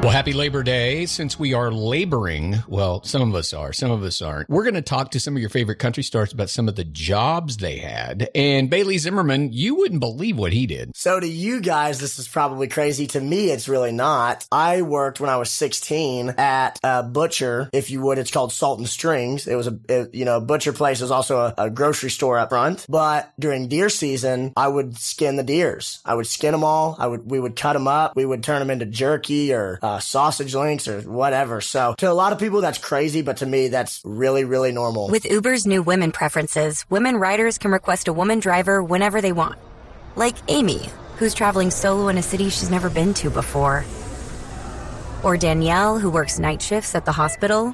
Well, happy Labor Day. Since we are laboring, well, some of us are, some of us aren't. We're going to talk to some of your favorite country stars about some of the jobs they had. And Bailey Zimmerman, you wouldn't believe what he did. So to you guys, this is probably crazy. To me, it's really not. I worked when I was 16 at a butcher, if you would. It's called Salt and Strings. It was a butcher place. It was also a grocery store up front. But during deer season, I would skin the deers. I would skin them all. We would cut them up. We would turn them into jerky or sausage links or whatever. So to a lot of people, that's crazy, but to me, that's really, really normal. With Uber's new women preferences, women riders can request a woman driver whenever they want. Like Amy, who's traveling solo in a city she's never been to before. Or Danielle, who works night shifts at the hospital.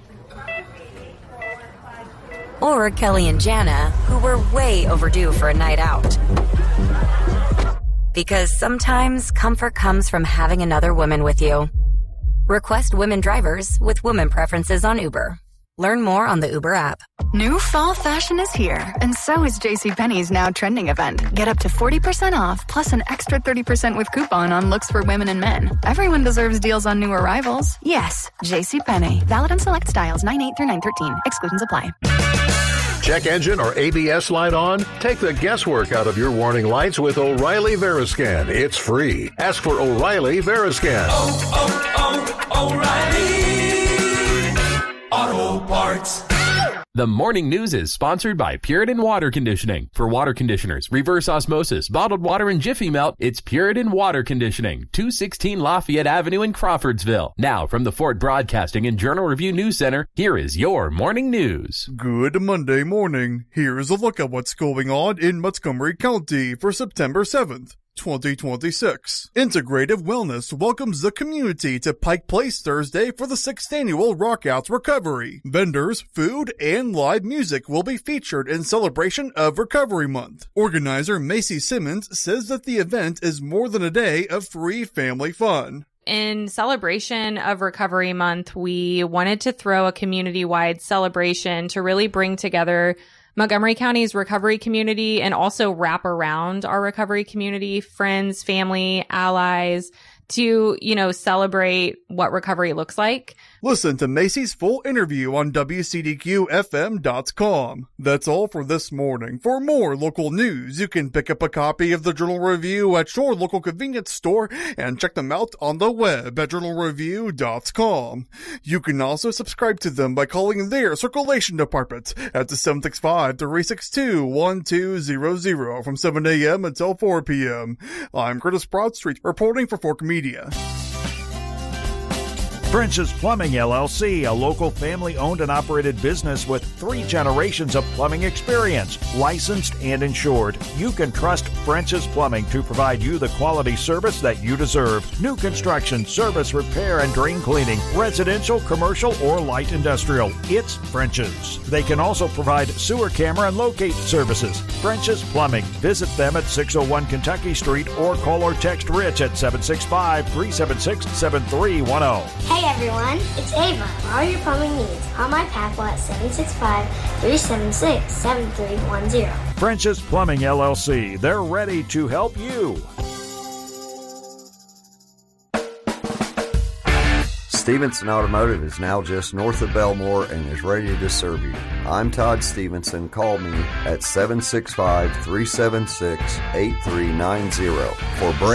Or Kelly and Jana, who were way overdue for a night out. Because sometimes comfort comes from having another woman with you. Request women drivers with women preferences on Uber. Learn more on the Uber app. New fall fashion is here, and so is JCPenney's Now Trending event. Get up to 40% off, plus an extra 30% with coupon on looks for women and men. Everyone deserves deals on new arrivals. Yes, JCPenney. Valid on select styles 9/8 through 9/13. Exclusions apply. Check engine or ABS light on? Take the guesswork out of your warning lights with O'Reilly Veriscan. It's free. Ask for O'Reilly Veriscan. O'Reilly Auto Parts. The morning news is sponsored by Puritan Water Conditioning. For water conditioners, reverse osmosis, bottled water, and Jiffy Melt, it's Puritan Water Conditioning, 216 Lafayette Avenue in Crawfordsville. Now, from the Ford Broadcasting and Journal Review News Center, here is your morning news. Good Monday morning. Here's a look at what's going on in Montgomery County for September 7th. 2026. Integrative Wellness welcomes the community to Pike Place Thursday for the 6th annual Rockouts Recovery. Vendors, food, and live music will be featured in celebration of Recovery Month. Organizer Macy Simmons says that the event is more than a day of free family fun. In celebration of Recovery Month, we wanted to throw a community-wide celebration to really bring together Montgomery County's recovery community and also wrap around our recovery community, friends, family, allies, to, celebrate what recovery looks like. Listen to Macy's full interview on WCDQFM.com. That's all for this morning. For more local news, you can pick up a copy of the Journal Review at your local convenience store and check them out on the web at journalreview.com. You can also subscribe to them by calling their circulation department at 765-362-1200 from 7 a.m. until 4 p.m. I'm Curtis Broadstreet reporting for Fork Media. French's Plumbing LLC, a local family-owned and operated business with 3 generations of plumbing experience, licensed and insured. You can trust French's Plumbing to provide you the quality service that you deserve. New construction, service, repair, and drain cleaning, residential, commercial, or light industrial. It's French's. They can also provide sewer camera and locate services. French's Plumbing. Visit them at 601 Kentucky Street or call or text Rich at 765-376-7310. Hey everyone, it's Ava. For all your plumbing needs, call my Packle at 765-376-7310. French's Plumbing LLC. They're ready to help you. Stevenson Automotive is now just north of Belmore and is ready to serve you. I'm Todd Stevenson. Call me at 765-376-8390 for brand